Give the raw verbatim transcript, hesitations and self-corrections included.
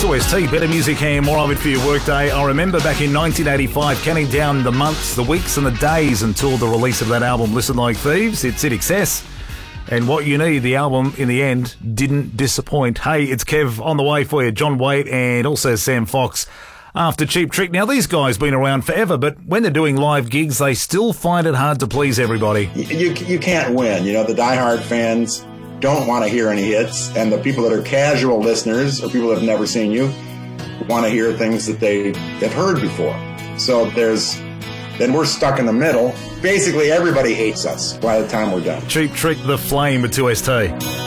two S T, better music and more of it for your workday. I remember back in nineteen eighty-five, counting down the months, the weeks and the days until the release of that album, Listen Like Thieves. It's in excess. And What You Need, the album, in the end, didn't disappoint. Hey, it's Kev on the way for you, John Waite and also Sam Fox after Cheap Trick. Now, these guys been around forever, but when they're doing live gigs, they still find it hard to please everybody. You, you, you can't win. You know, the diehard fans don't want to hear any hits, and the people that are casual listeners or people that have never seen you want to hear things that they have heard before. So there's, then we're stuck in the middle. Basically, everybody hates us by the time we're done. Cheap Trick, The Flame at two S T.